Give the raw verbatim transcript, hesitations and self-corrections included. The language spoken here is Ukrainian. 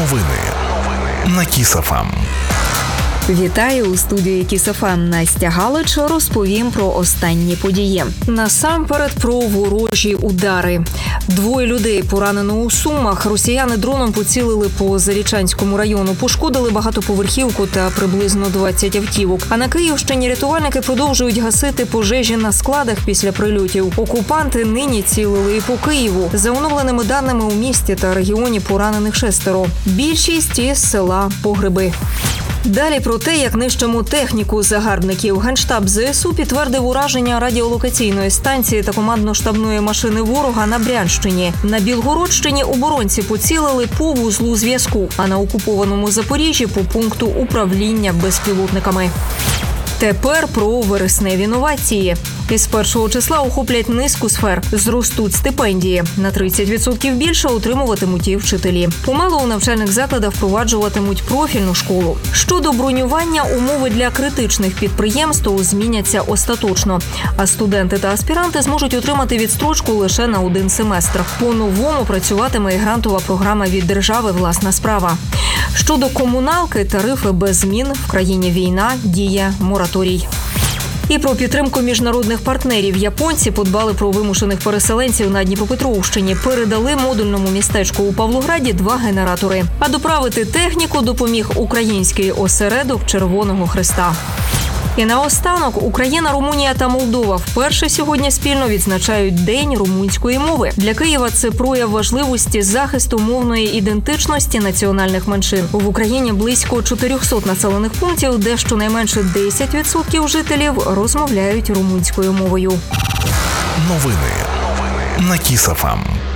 Новини на Кіс.ФМ. Вітаю у студії Кіс.ФМ. Настя Галич. Розповім про останні події. Насамперед про ворожі удари. Двоє людей поранено у Сумах. Росіяни дроном поцілили по Зарічанському району. Пошкодили багатоповерхівку та приблизно двадцять автівок. А на Київщині рятувальники продовжують гасити пожежі на складах після прильотів. Окупанти нині цілили і по Києву. За оновленими даними, у місті та регіоні поранених шестеро. Більшість із села Погреби. Далі про те, як нищимо техніку загарбників. Генштаб ЗСУ підтвердив ураження радіолокаційної станції та командно-штабної машини ворога на Брянщині. На Білгородщині оборонці поцілили по вузлу зв'язку, а на окупованому Запоріжжі – по пункту управління безпілотниками. Тепер про вересневі новації. Із першого числа охоплять низку сфер. Зростуть стипендії. На тридцять відсотків більше отримуватимуть і вчителі. Помалу у навчальних закладах впроваджуватимуть профільну школу. Щодо бронювання, умови для критичних підприємств зміняться остаточно. А студенти та аспіранти зможуть отримати відстрочку лише на один семестр. По-новому працюватиме і грантова програма від держави «Власна справа». Щодо комуналки, тарифи без змін. В країні війна, діє мораторій. І про підтримку міжнародних партнерів. Японці подбали про вимушених переселенців на Дніпропетровщині. Передали модульному містечку у Павлограді два генератори. А доправити техніку допоміг український осередок Червоного Хреста. І наостанок, Україна, Румунія та Молдова вперше сьогодні спільно відзначають День румунської мови. Для Києва це прояв важливості захисту мовної ідентичності національних меншин. В Україні близько чотириста населених пунктів, де щонайменше десять відсотків жителів розмовляють румунською мовою. Новини на Кіс.ФМ.